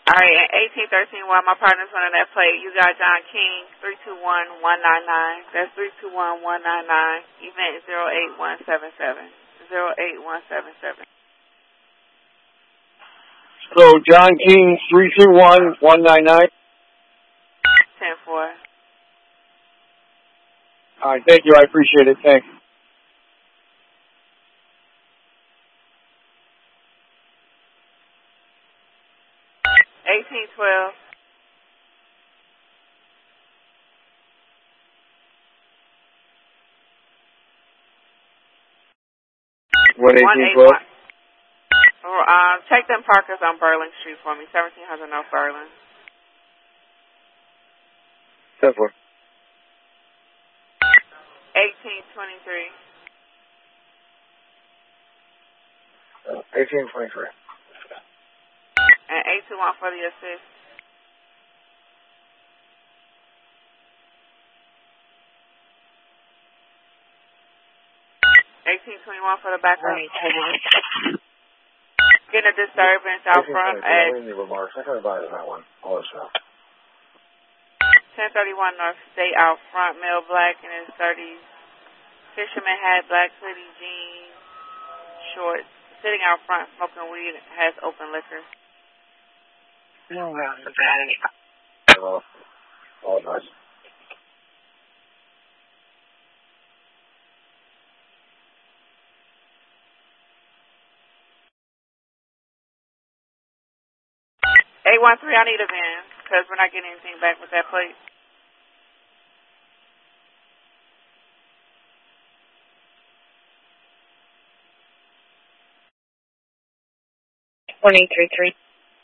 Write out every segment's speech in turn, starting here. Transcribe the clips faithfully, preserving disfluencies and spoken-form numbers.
All right, and eighteen thirteen, while my partner's running that plate, you got John King, three two one, one nine nine. That's three two one, one nine nine. Event zero eight one seven seven. zero eight one seven seven. So, John King, three two one, one nine nine. ten four. All right, thank you. I appreciate it. Thanks. eighteen twelve. What, eighteen twelve? Um, check them parkers on Berlin Street for me, seventeen hundred North Berlin. ten four. eighteen twenty-three. eighteen twenty-three. And eight two one for the assist. eighteen twenty-one for the backup. Right, hold on. Getting a disturbance out front at I need remarks. I can advise that one. All this stuff. ten thirty-one North State out front, male black in his thirties, fisherman hat, black hoodie, jeans, shorts, sitting out front smoking weed, has open liquor. No, we're on the bad. Well, all nice. eight one three, I need a van, because we're not getting anything back with that plate. one eight three three.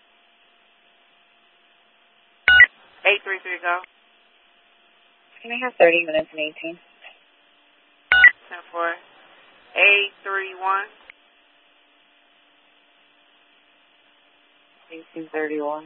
eight three three, go. Can I have thirty minutes and eighteen? ten four. eight three one. eighteen thirty-one.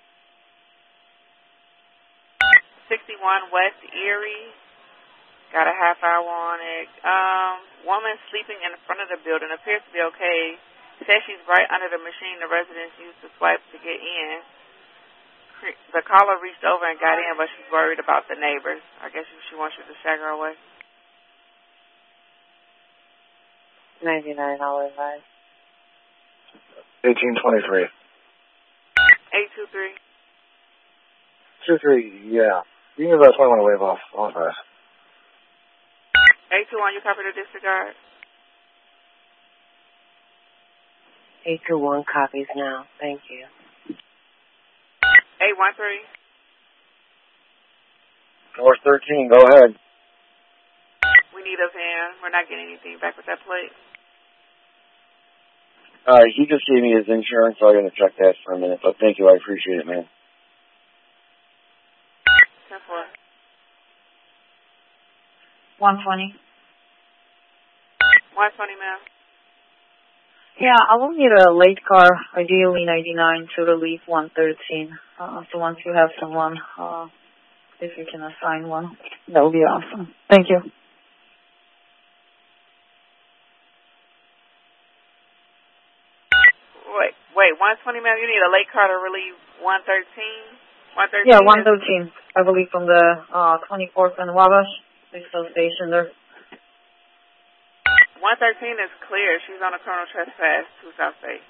sixty-one West Erie. Got a half hour on it. Um, woman sleeping in front of the building. Appears to be okay. Says she's right under the machine the residents used to swipe to get in. The caller reached over and got in, but she's worried about the neighbors. I guess she wants you to shag her away. ninety-nine dollars, guys. eighteen twenty-three. eight two three. two three, yeah. You can give that twenty-one to wave off. All fast. eight two one, you copy the disregard? eight two one copies now. Thank you. eight one three. four thirteen, go ahead. We need a van. We're not getting anything back with that plate. All right, he just gave me his insurance, so I'm going to check that for a minute. But thank you, I appreciate it, man. ten four. one twenty. one twenty, ma'am. Yeah, I will need a late car, ideally ninety-nine to relief one thirteen. Uh, so once you have someone, uh, if you can assign one, that would be awesome. Thank you. Wait, wait, one twenty, ma'am, you need a late car to relieve one thirteen? one thirteen? Yeah, one thirteen, I believe, from the uh, twenty-fourth and Wabash. There's no station there. one thirteen is clear. She's on a criminal trespass to South State.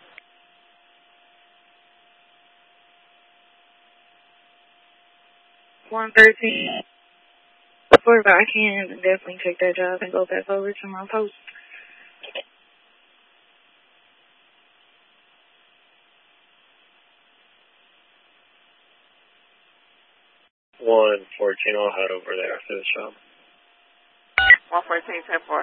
one thirteen. Before I can definitely take that job and go back over to my post. one fourteen, I'll head over there after this job. one fourteen, ten four.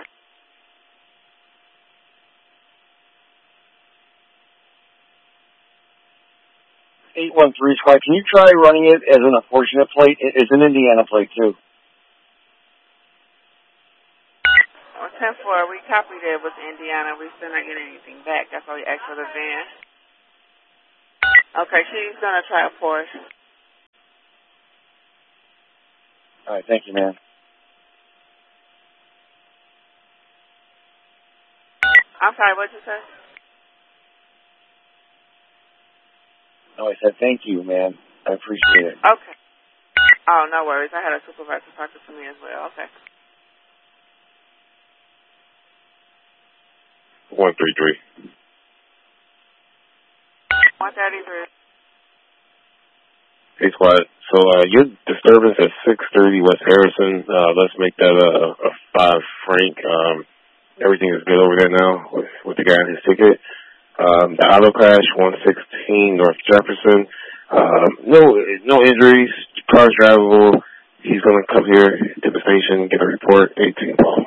eight one three, Squad, can you try running it as an unfortunate plate? It's an Indiana plate, too. On ten four, we copied it with Indiana. We're still not getting anything back. That's why we asked for the van. Okay, she's going to try a Porsche. All right, thank you, man. I'm sorry, what did you say? No, I said thank you, man. I appreciate it. Okay. Oh, no worries. I had a supervisor talking to me as well. Okay. one three three. one thirty-three. Hey, squad. So, uh, your disturbance at six thirty West Harrison, uh, let's make that a, a five franc. Um, everything is good over there now with, with the guy in his ticket. Um, the auto crash, one sixteen North Jefferson. Um, no, no injuries. Car's drivable. He's gonna come here to the station, get a report, eighteen ball.